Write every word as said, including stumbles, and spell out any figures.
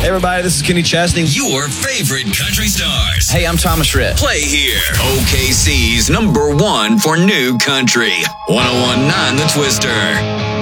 Hey, everybody, this is Kenny Chesney. Your favorite country stars. Hey, I'm Thomas Rhett. Play here. O K C's number one for new country. one oh one point nine The Twister.